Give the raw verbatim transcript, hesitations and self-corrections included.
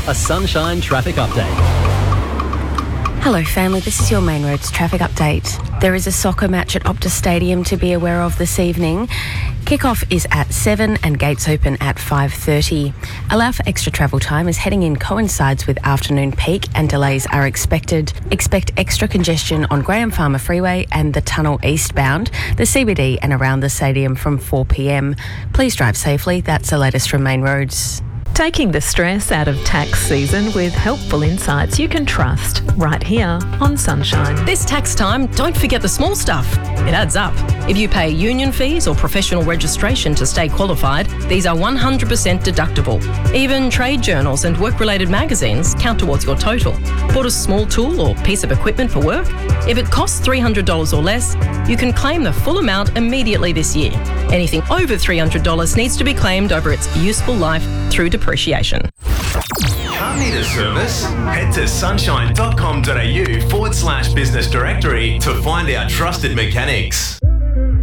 A Sunshine traffic update. Hello family, this is your Main Roads traffic update. There is a soccer match at Optus Stadium to be aware of this evening. Kick-off is at seven and gates open at five thirty. Allow for extra travel time as heading in coincides with afternoon peak and delays are expected. Expect extra congestion on Graham Farmer Freeway and the tunnel eastbound, the C B D and around the stadium from four p m. Please drive safely. That's the latest from Main Roads. Taking the stress out of tax season with helpful insights you can trust right here on Sunshine. This tax time, don't forget the small stuff. It adds up. If you pay union fees or professional registration to stay qualified, these are one hundred percent deductible. Even trade journals and work-related magazines count towards your total. Bought a small tool or piece of equipment for work? If it costs three hundred dollars or less, you can claim the full amount immediately this year. Anything over three hundred dollars needs to be claimed over its useful life through depreciation. Can't need a service? Head to sunshine.com.au forward slash business directory to find our trusted mechanics.